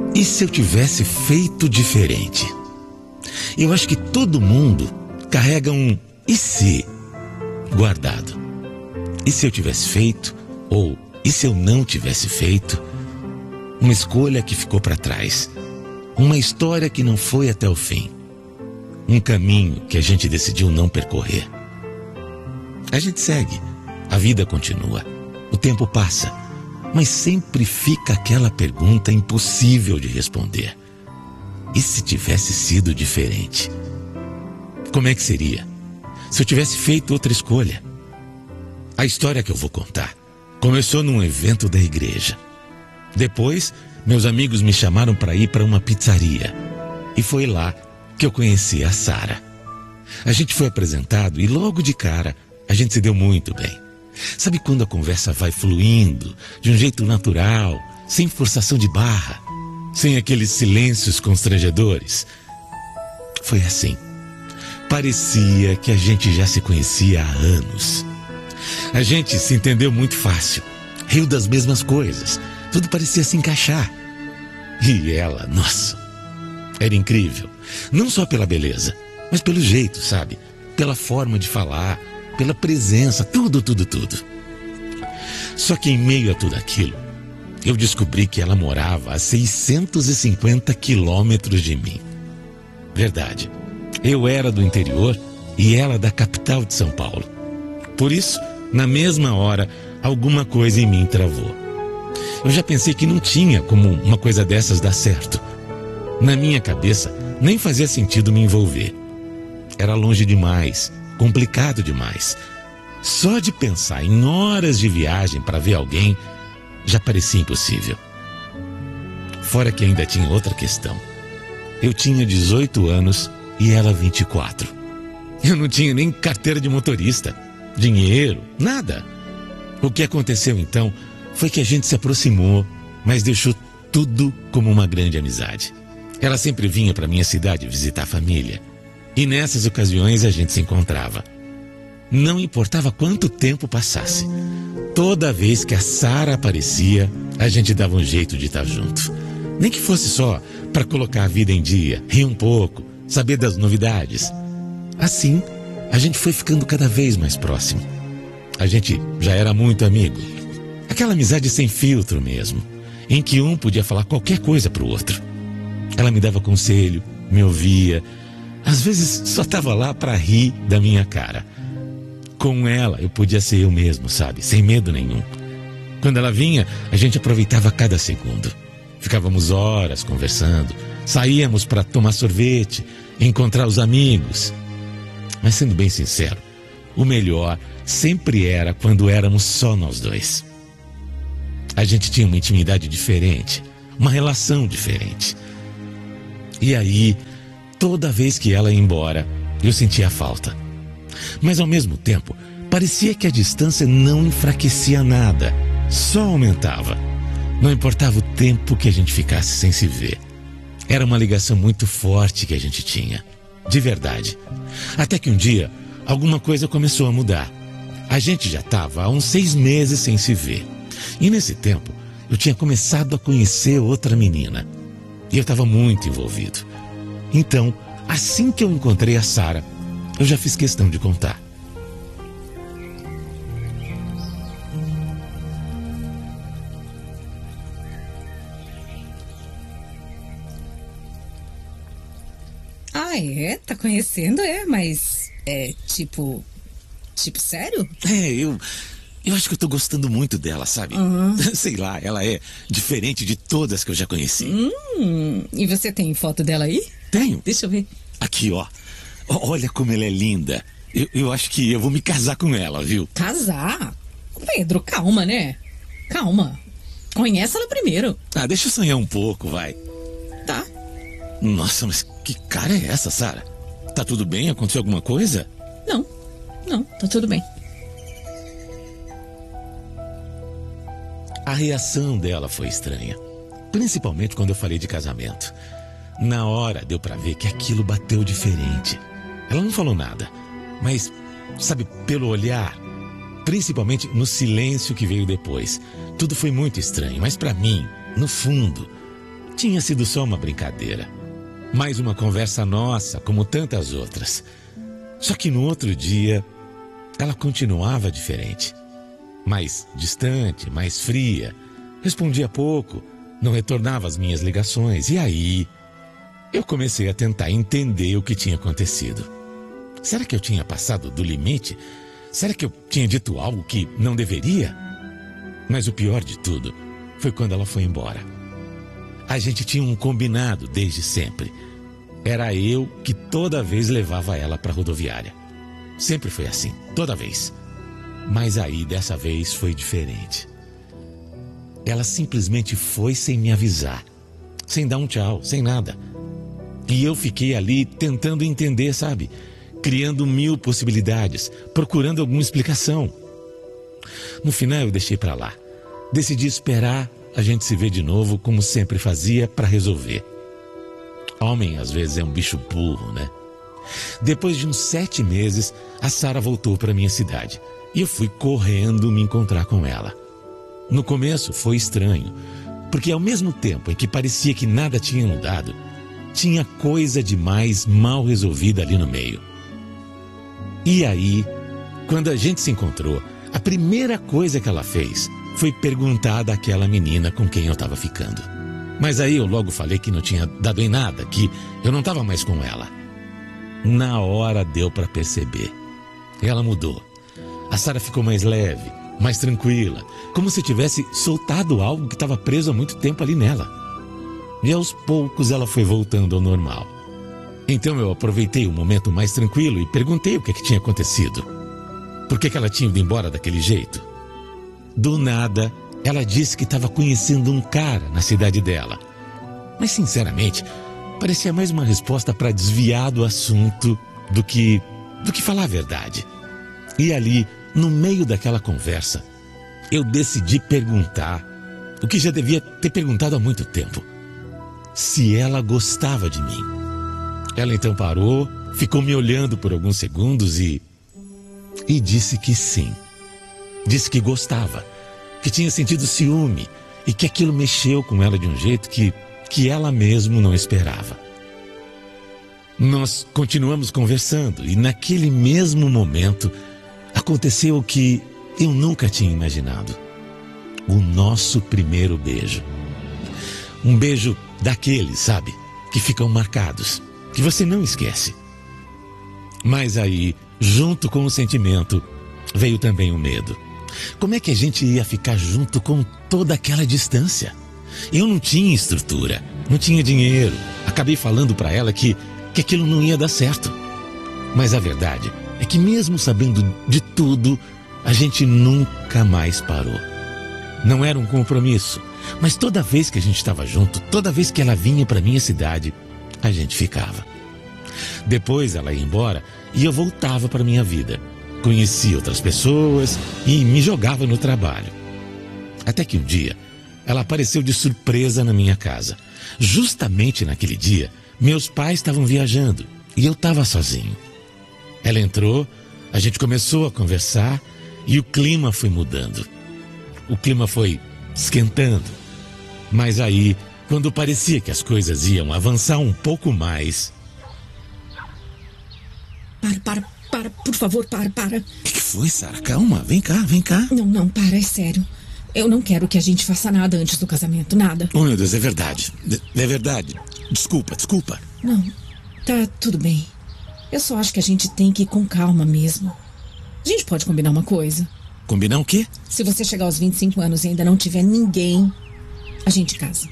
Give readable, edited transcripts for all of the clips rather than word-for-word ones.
E se eu tivesse feito diferente? Eu acho que todo mundo carrega um "e se" guardado. E se eu tivesse feito? Ou e se eu não tivesse feito? Uma escolha que ficou para trás. Uma história que não foi até o fim. Um caminho que a gente decidiu não percorrer. A gente segue. A vida continua. O tempo passa. Mas sempre fica aquela pergunta impossível de responder. E se tivesse sido diferente? Como é que seria? Se eu tivesse feito outra escolha? A história que eu vou contar começou num evento da igreja. Depois, meus amigos me chamaram para ir para uma pizzaria. E foi lá que eu conheci a Sara. A gente foi apresentado e logo de cara a gente se deu muito bem. Sabe quando a conversa vai fluindo de um jeito natural, sem forçação de barra, sem aqueles silêncios constrangedores? Foi assim. Parecia que a gente já se conhecia há anos. A gente se entendeu muito fácil, riu das mesmas coisas, tudo parecia se encaixar. E ela, nossa, era incrível. Não só pela beleza, mas pelo jeito, sabe? Pela forma de falar, pela presença, tudo. Só que em meio a tudo aquilo, eu descobri que ela morava a 650 quilômetros de mim. Verdade, eu era do interior e ela da capital de São Paulo. Por isso, na mesma hora, alguma coisa em mim travou. Eu já pensei que não tinha como uma coisa dessas dar certo. Na minha cabeça, nem fazia sentido me envolver. Era longe demais, complicado demais. Só de pensar em horas de viagem para ver alguém, já parecia impossível. Fora que ainda tinha outra questão. Eu tinha 18 anos e ela 24. Eu não tinha nem carteira de motorista, dinheiro, nada. O que aconteceu então foi que a gente se aproximou, mas deixou tudo como uma grande amizade. Ela sempre vinha para minha cidade visitar a família. E nessas ocasiões a gente se encontrava. Não importava quanto tempo passasse. Toda vez que a Sara aparecia, a gente dava um jeito de estar junto. Nem que fosse só para colocar a vida em dia, rir um pouco, saber das novidades. Assim, a gente foi ficando cada vez mais próximo. A gente já era muito amigo. Aquela amizade sem filtro mesmo, em que um podia falar qualquer coisa para o outro. Ela me dava conselho, me ouvia. Às vezes só estava lá para rir da minha cara. Com ela eu podia ser eu mesmo, sabe? Sem medo nenhum. Quando ela vinha, a gente aproveitava cada segundo. Ficávamos horas conversando. Saíamos para tomar sorvete, encontrar os amigos. Mas sendo bem sincero, o melhor sempre era quando éramos só nós dois. A gente tinha uma intimidade diferente, uma relação diferente. E aí, toda vez que ela ia embora, eu sentia falta. Mas ao mesmo tempo, parecia que a distância não enfraquecia nada, só aumentava. Não importava o tempo que a gente ficasse sem se ver. Era uma ligação muito forte que a gente tinha, de verdade. Até que um dia, alguma coisa começou a mudar. A gente já estava há uns 6 meses sem se ver. E nesse tempo, eu tinha começado a conhecer outra menina. E eu estava muito envolvido. Então, assim que eu encontrei a Sara, eu já fiz questão de contar. Ah, é? Tá conhecendo, mas tipo, sério? Eu acho que eu tô gostando muito dela, sabe? Sei lá, ela é diferente de todas que eu já conheci. E você tem foto dela aí? Tenho. Deixa eu ver. Aqui, ó. Olha como ela é linda. Eu acho que eu vou me casar com ela, viu? Casar? Pedro, calma, né? Calma. Conhece ela primeiro. Ah, deixa eu sonhar um pouco, vai. Tá. Nossa, mas que cara é essa, Sara? Tá tudo bem? Aconteceu alguma coisa? Não, tá tudo bem. A reação dela foi estranha. Principalmente quando eu falei de casamento. Na hora deu pra ver que aquilo bateu diferente. Ela não falou nada, mas, sabe, pelo olhar, principalmente no silêncio que veio depois, tudo foi muito estranho. Mas pra mim, no fundo, Tinha sido só uma brincadeira. Mais uma conversa nossa, como tantas outras. Só que no outro dia, ela continuava diferente. Mais distante, mais fria. Respondia pouco, não retornava às minhas ligações. E aí, eu comecei a tentar entender o que tinha acontecido. Será que eu tinha passado do limite? Será que eu tinha dito algo que não deveria? Mas o pior de tudo foi quando ela foi embora. A gente tinha um combinado desde sempre. Era eu que toda vez levava ela para a rodoviária. Sempre foi assim, toda vez. Mas aí, dessa vez, foi diferente. Ela simplesmente foi sem me avisar. Sem dar um tchau, sem nada. E eu fiquei ali tentando entender, sabe? Criando 1000 possibilidades, procurando alguma explicação. No final eu deixei pra lá. Decidi esperar a gente se ver de novo, como sempre fazia, para resolver. Homem, às vezes, é um bicho burro, né? Depois de uns 7 meses, a Sara voltou para minha cidade. E eu fui correndo me encontrar com ela. No começo foi estranho, porque ao mesmo tempo em que parecia que nada tinha mudado, tinha coisa demais mal resolvida ali no meio. E aí, quando a gente se encontrou, a primeira coisa que ela fez foi perguntar daquela menina com quem eu estava ficando. Mas aí eu logo falei que não tinha dado em nada, que eu não estava mais com ela. Na hora deu para perceber. Ela mudou. A Sara ficou mais leve, mais tranquila, como se tivesse soltado algo que estava preso há muito tempo ali nela. E aos poucos ela foi voltando ao normal. Então eu aproveitei o momento mais tranquilo e perguntei o que tinha acontecido. Por que ela tinha ido embora daquele jeito? Do nada, ela disse que estava conhecendo um cara na cidade dela. Mas sinceramente, parecia mais uma resposta para desviar do assunto do que falar a verdade. E ali, no meio daquela conversa, eu decidi perguntar o que já devia ter perguntado há muito tempo: se ela gostava de mim. Ela então parou, ficou me olhando por alguns segundos e disse que sim. Disse que gostava, que tinha sentido ciúme e que aquilo mexeu com ela de um jeito que ela mesmo não esperava. Nós continuamos conversando e naquele mesmo momento aconteceu o que eu nunca tinha imaginado. O nosso primeiro beijo. Um beijo daqueles, sabe? Que ficam marcados, que você não esquece. Mas aí, junto com o sentimento, veio também o medo. Como é que a gente ia ficar junto com toda aquela distância? Eu não tinha estrutura, não tinha dinheiro. Acabei falando para ela que aquilo não ia dar certo. Mas a verdade é que mesmo sabendo de tudo, a gente nunca mais parou. Não era um compromisso, mas toda vez que a gente estava junto, toda vez que ela vinha para minha cidade, a gente ficava. Depois ela ia embora e eu voltava para minha vida. Conhecia outras pessoas e me jogava no trabalho. Até que um dia, ela apareceu de surpresa na minha casa. Justamente naquele dia, meus pais estavam viajando e eu estava sozinho. Ela entrou, a gente começou a conversar e o clima foi mudando. O clima foi esquentando. Mas aí, quando parecia que as coisas iam avançar um pouco mais... Para, por favor, para. O que foi, Sara? Calma, vem cá. Não, para, é sério. Eu não quero que a gente faça nada antes do casamento, nada. Oh, meu Deus, é verdade. É verdade. Desculpa. Não, tá tudo bem. Eu só acho que a gente tem que ir com calma mesmo. A gente pode combinar uma coisa. Combinar o quê? Se você chegar aos 25 anos e ainda não tiver ninguém, a gente casa.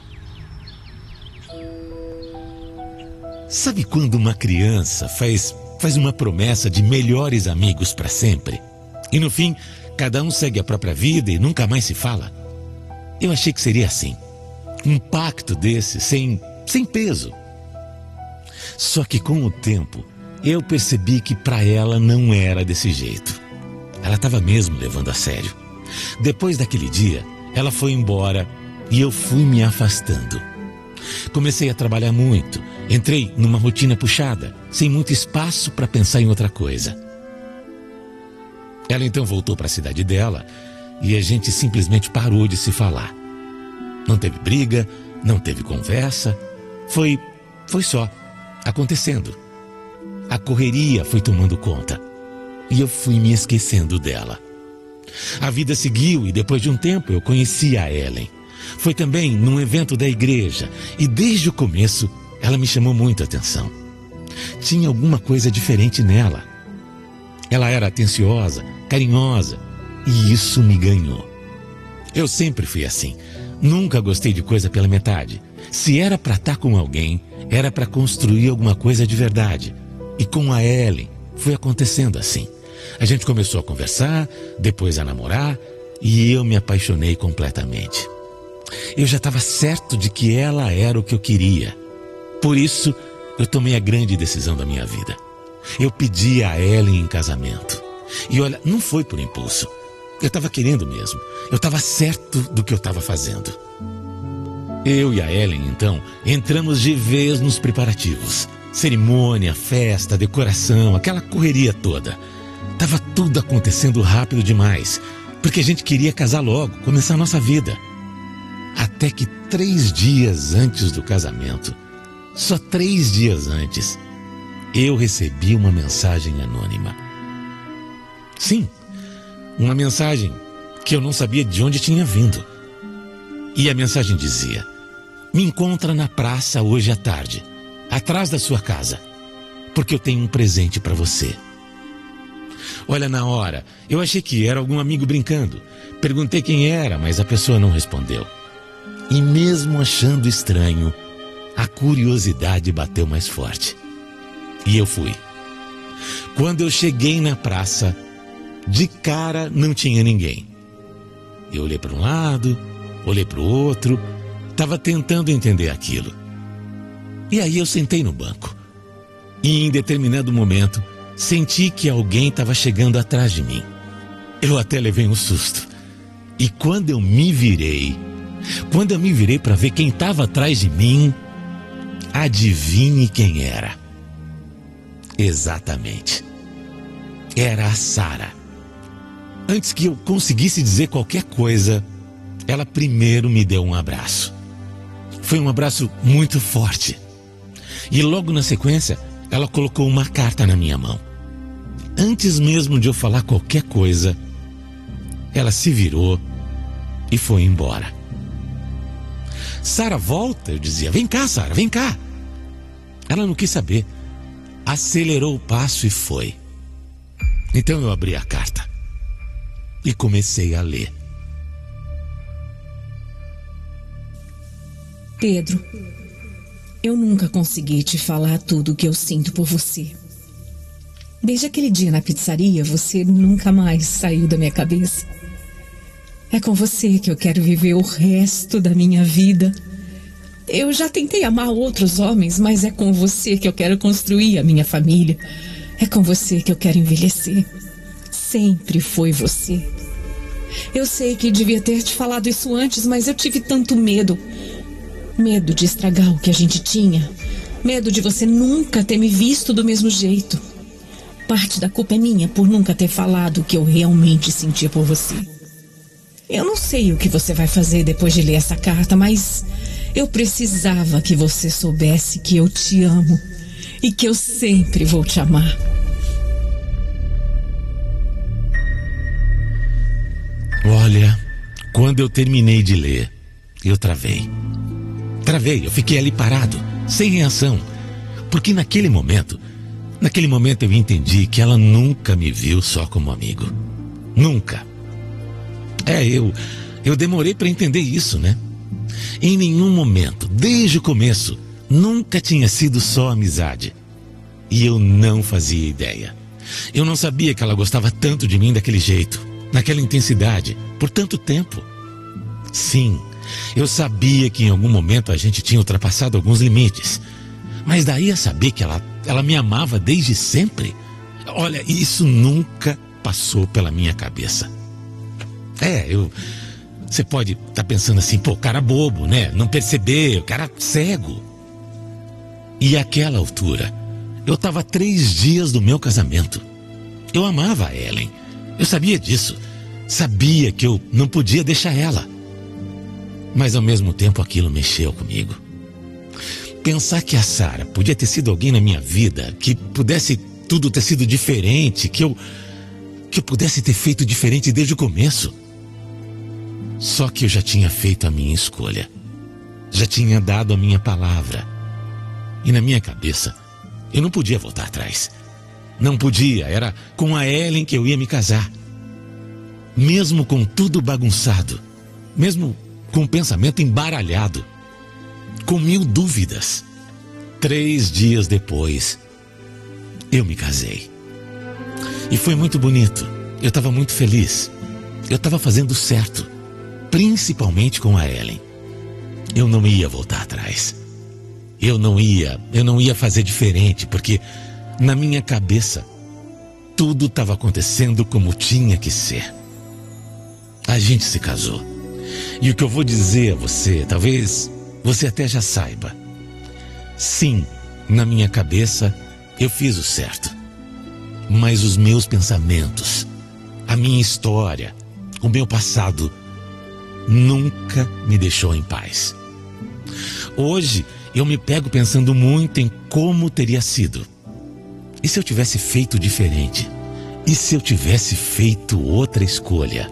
Sabe quando uma criança faz uma promessa de melhores amigos para sempre? E no fim, cada um segue a própria vida e nunca mais se fala? Eu achei que seria assim. Um pacto desse, sem peso. Só que com o tempo, eu percebi que para ela não era desse jeito. Ela estava mesmo levando a sério. Depois daquele dia, ela foi embora e eu fui me afastando. Comecei a trabalhar muito. Entrei numa rotina puxada, sem muito espaço para pensar em outra coisa. Ela então voltou para a cidade dela e a gente simplesmente parou de se falar. Não teve briga, não teve conversa. Foi só acontecendo. A correria foi tomando conta e eu fui me esquecendo dela. A vida seguiu e depois de um tempo eu conheci a Ellen. Foi também num evento da igreja e desde o começo ela me chamou muito a atenção. Tinha alguma coisa diferente nela. Ela era atenciosa, carinhosa e isso me ganhou. Eu sempre fui assim. Nunca gostei de coisa pela metade. Se era para estar com alguém, era para construir alguma coisa de verdade. E com a Ellen foi acontecendo assim. A gente começou a conversar, depois a namorar e eu me apaixonei completamente. Eu já estava certo de que ela era o que eu queria. Por isso, eu tomei a grande decisão da minha vida. Eu pedi a Ellen em casamento. E olha, não foi por impulso. Eu estava querendo mesmo. Eu estava certo do que eu estava fazendo. Eu e a Ellen, então, entramos de vez nos preparativos. Cerimônia, festa, decoração, aquela correria toda. Tava tudo acontecendo rápido demais, porque a gente queria casar logo, começar a nossa vida. Até que 3 dias antes do casamento, só 3 dias antes, eu recebi uma mensagem anônima. Sim, uma mensagem que eu não sabia de onde tinha vindo. E a mensagem dizia: me encontra na praça hoje à tarde, atrás da sua casa, porque eu tenho um presente para você. Olha, na hora, eu achei que era algum amigo brincando. Perguntei quem era, mas a pessoa não respondeu. E mesmo achando estranho, a curiosidade bateu mais forte. E eu fui. Quando eu cheguei na praça, de cara não tinha ninguém. Eu olhei para um lado, olhei para o outro, estava tentando entender aquilo. E aí eu sentei no banco. E em determinado momento, senti que alguém estava chegando atrás de mim. Eu até levei um susto. E quando eu me virei para ver quem estava atrás de mim, adivinhe quem era? Exatamente. Era a Sara. Antes que eu conseguisse dizer qualquer coisa, ela primeiro me deu um abraço. Foi um abraço muito forte. E logo na sequência, ela colocou uma carta na minha mão. Antes mesmo de eu falar qualquer coisa, ela se virou e foi embora. Sara, volta, eu dizia. Vem cá, Sara, vem cá. Ela não quis saber. Acelerou o passo e foi. Então eu abri a carta e comecei a ler. Pedro, eu nunca consegui te falar tudo o que eu sinto por você. Desde aquele dia na pizzaria, você nunca mais saiu da minha cabeça. É com você que eu quero viver o resto da minha vida. Eu já tentei amar outros homens, mas é com você que eu quero construir a minha família. É com você que eu quero envelhecer. Sempre foi você. Eu sei que devia ter te falado isso antes, mas eu tive tanto medo. Medo de estragar o que a gente tinha. Medo de você nunca ter me visto do mesmo jeito. Parte da culpa é minha por nunca ter falado o que eu realmente sentia por você. Eu não sei o que você vai fazer depois de ler essa carta, mas eu precisava que você soubesse que eu te amo e que eu sempre vou te amar. Olha, quando eu terminei de ler, eu travei. Eu fiquei ali parado, sem reação, porque naquele momento eu entendi que ela nunca me viu só como amigo. Nunca. Eu demorei para entender isso, né? Em nenhum momento, desde o começo, nunca tinha sido só amizade. E eu não fazia ideia. Eu não sabia que ela gostava tanto de mim daquele jeito, naquela intensidade, por tanto tempo. Sim, eu sabia que em algum momento a gente tinha ultrapassado alguns limites. Mas daí a saber que ela me amava desde sempre? Olha, isso nunca passou pela minha cabeça. Você pode estar pensando assim, pô, cara bobo, né? Não perceber, cara cego. E àquela altura, eu estava 3 dias do meu casamento. Eu amava a Ellen. Eu sabia disso. Sabia que eu não podia deixar ela. Mas ao mesmo tempo aquilo mexeu comigo. Pensar que a Sara podia ter sido alguém na minha vida, que pudesse tudo ter sido diferente, que eu pudesse ter feito diferente desde o começo. Só que eu já tinha feito a minha escolha. Já tinha dado a minha palavra. E na minha cabeça, eu não podia voltar atrás. Não podia, era com a Ellen que eu ia me casar. Mesmo com tudo bagunçado, mesmo com o pensamento embaralhado, com 1000 dúvidas. 3 dias depois, eu me casei. E foi muito bonito. Eu estava muito feliz. Eu estava fazendo certo, principalmente com a Ellen. Eu não ia voltar atrás. Eu não ia fazer diferente, porque na minha cabeça tudo estava acontecendo como tinha que ser. A gente se casou. E o que eu vou dizer a você, talvez você até já saiba. Sim, na minha cabeça eu fiz o certo. Mas os meus pensamentos, a minha história, o meu passado nunca me deixou em paz. Hoje eu me pego pensando muito em como teria sido. E se eu tivesse feito diferente? E se eu tivesse feito outra escolha?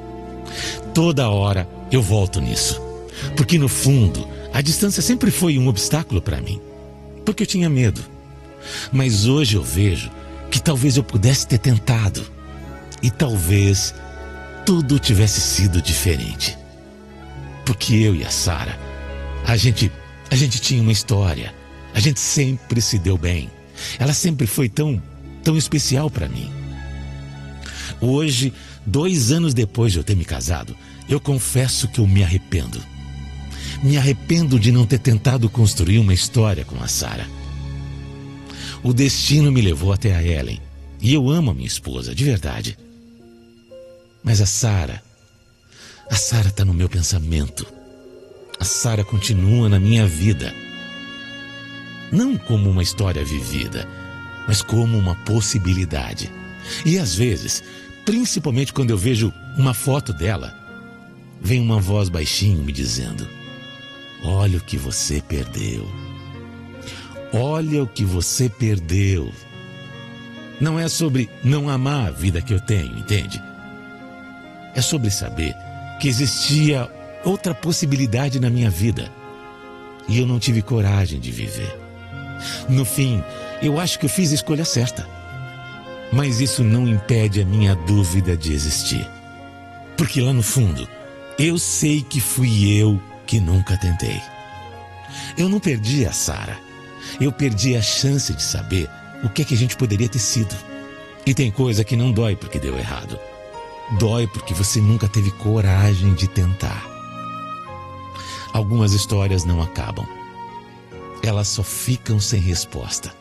Toda hora eu volto nisso. Porque no fundo, a distância sempre foi um obstáculo para mim. Porque eu tinha medo. Mas hoje eu vejo que talvez eu pudesse ter tentado. E talvez tudo tivesse sido diferente. Porque eu e a Sara, a gente tinha uma história. A gente sempre se deu bem. Ela sempre foi tão especial para mim. Hoje, 2 anos depois de eu ter me casado, eu confesso que eu me arrependo. Me arrependo de não ter tentado construir uma história com a Sara. O destino me levou até a Ellen. E eu amo a minha esposa, de verdade. Mas a Sara está no meu pensamento. A Sara continua na minha vida. Não como uma história vivida, mas como uma possibilidade. E às vezes, principalmente quando eu vejo uma foto dela, vem uma voz baixinho me dizendo: olha o que você perdeu. Olha o que você perdeu. Não é sobre não amar a vida que eu tenho, entende? É sobre saber que existia outra possibilidade na minha vida. E eu não tive coragem de viver. No fim, eu acho que eu fiz a escolha certa. Mas isso não impede a minha dúvida de existir. Porque lá no fundo, eu sei que fui eu que nunca tentei. Eu não perdi a Sara. Eu perdi a chance de saber o que a gente poderia ter sido. E tem coisa que não dói porque deu errado. Dói porque você nunca teve coragem de tentar. Algumas histórias não acabam. Elas só ficam sem resposta.